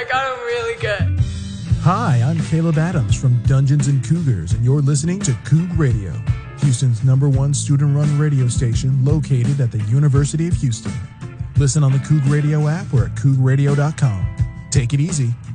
got him really good. Hi, I'm Caleb Adams from Dungeons and Cougars, and you're listening to Coug Radio, Houston's #1 student-run radio station located at the University of Houston. Listen on the Coug Radio app or at cougradio.com. Take it easy